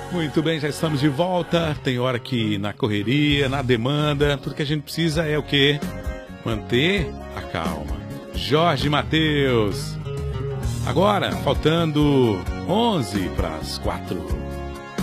Muito bem, já estamos de volta. Tem hora que na correria, na demanda, tudo que a gente precisa é o quê? Manter a calma. Jorge Mateus. Agora, faltando 11 para as 4.